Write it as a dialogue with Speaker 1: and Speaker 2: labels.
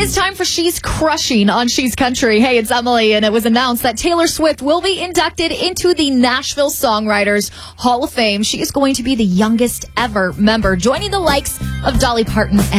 Speaker 1: is time for She's Crushing on She's Country. Hey, it's Emily, and it was announced that Taylor Swift will be inducted into the Nashville Songwriters Hall of Fame. She is going to be the youngest ever member, joining the likes of Dolly Parton